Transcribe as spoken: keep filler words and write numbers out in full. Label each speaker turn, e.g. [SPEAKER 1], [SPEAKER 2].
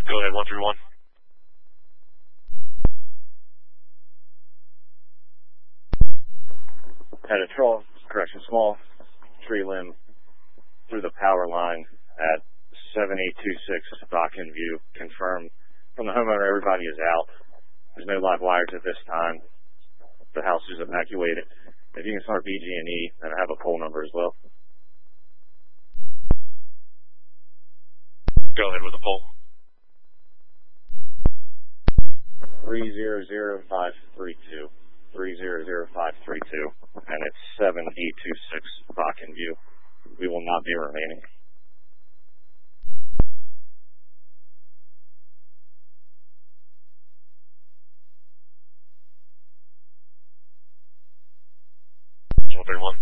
[SPEAKER 1] Go ahead, one three one.
[SPEAKER 2] Had a troll, correction, small tree limb through the power line at seven eight two six Dock in View. Confirmed from the homeowner everybody is out. There's no live wires at this time. The house is evacuated. If you can start B G and E, and I have a pole number as well.
[SPEAKER 1] Go ahead with the poll.
[SPEAKER 2] three zero zero five three two. three zero zero five three two. And it's seven eight two six Dock in View. We will not be remaining.
[SPEAKER 1] one three one.